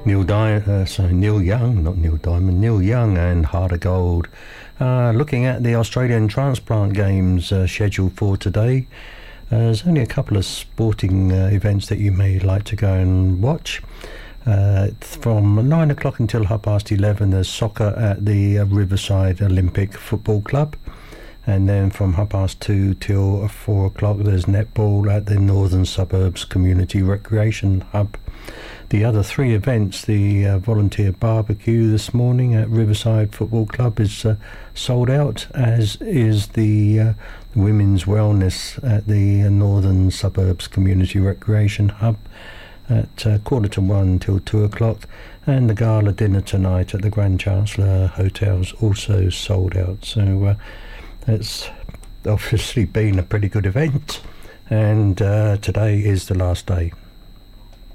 Neil Young, not Neil Diamond, Neil Young and Heart of Gold. Looking at the Australian Transplant Games scheduled for today. There's only a couple of sporting events that you may like to go and watch. From 9 o'clock until 11:30, there's soccer at the Riverside Olympic Football Club. And then from 2:30 till 4 o'clock, there's netball at the Northern Suburbs Community Recreation Hub. The other three events, the volunteer barbecue this morning at Riverside Football Club is sold out, as is the women's wellness at the Northern Suburbs Community Recreation Hub at 1:45 till 2 o'clock. And the gala dinner tonight at the Grand Chancellor Hotel's also sold out. So it's obviously been a pretty good event, and today is the last day.